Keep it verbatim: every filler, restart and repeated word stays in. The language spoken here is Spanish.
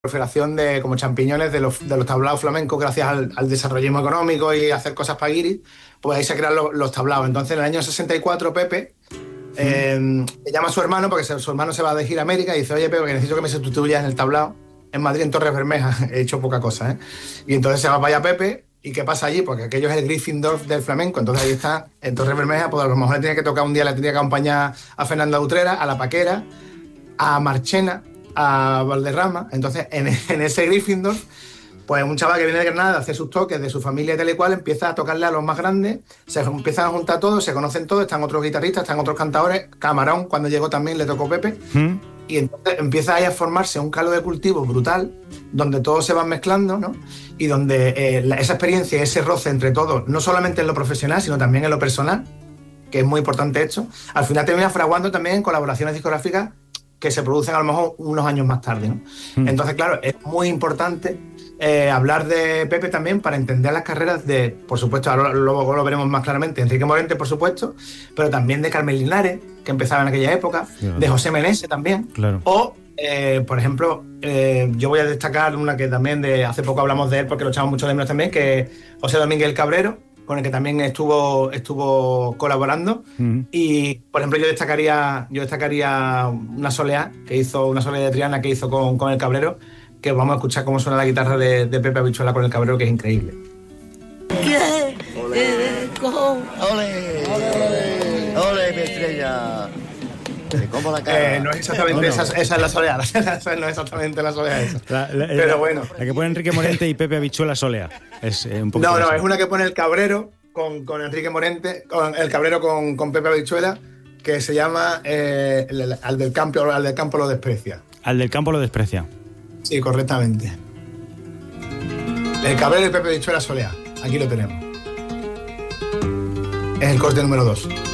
proliferación de como champiñones de los, de los tablaos flamencos gracias al, al desarrollismo económico y hacer cosas para guiris, pues ahí se crean los, los tablaos. Entonces en el año sesenta y cuatro Pepe eh, le llama a su hermano porque su hermano se va de gira a América y dice: oye Pepe, que necesito que me sustituyas en el tablao en Madrid, en Torres Bermejas. He hecho poca cosa, ¿eh? Y entonces se va para allá Pepe. ¿Y qué pasa allí? Porque aquello es el Gryffindor del flamenco. Entonces ahí está, en Torres Bermejas, pues a lo mejor le tenía que tocar un día, le tenía que acompañar a Fernanda Utrera, a La Paquera, a Marchena, a Valderrama. Entonces en, en ese Gryffindor, pues un chaval que viene de Granada, hace sus toques de su familia y tal y cual, empieza a tocarle a los más grandes, se empiezan a juntar todos, se conocen todos, están otros guitarristas, están otros cantadores. Camarón, cuando llegó también le tocó Pepe. ¿Mm? Y entonces empieza ahí a formarse un caldo de cultivo brutal, donde todos se van mezclando, ¿no? Y donde eh, la, esa experiencia, ese roce entre todos, no solamente en lo profesional, sino también en lo personal, que es muy importante esto, al final termina fraguando también en colaboraciones discográficas que se producen a lo mejor unos años más tarde, ¿no? Mm. Entonces, claro, es muy importante eh, hablar de Pepe también para entender las carreras de, por supuesto, ahora luego lo veremos más claramente, Enrique Morente, por supuesto, pero también de Carmen Linares, que empezaba en aquella época, claro. De José Menese también, claro. O, eh, por ejemplo, eh, yo voy a destacar una que también de hace poco hablamos de él porque lo echamos mucho de menos también, que es José Domínguez el Cabrero, con el que también estuvo, estuvo colaborando. Uh-huh. Y, por ejemplo, yo destacaría, yo destacaría una soleá que hizo, una soleá de Triana que hizo con, con el Cabrero, que vamos a escuchar cómo suena la guitarra de, de Pepe Habichuela con el Cabrero, que es increíble. ¿Qué? ¡Ole! ¡Ole! ¡Ole! ¡Ole, mi estrella! Te como la cara. Eh, no es exactamente no, no. Esa, esa es la soleá, esa no es exactamente la soleá esa. La, la, Pero la, bueno. La que pone Enrique Morente y Pepe Habichuela soleá. Es eh, un poco. No, no, así. Es una que pone el Cabrero con, con Enrique Morente, con el Cabrero con, con Pepe Habichuela, que se llama eh, el, al, del campo, al del campo lo desprecia. Al del campo lo desprecia. Sí, correctamente. El Cabrero y Pepe Habichuela soleá. Aquí lo tenemos. Es el corte número dos.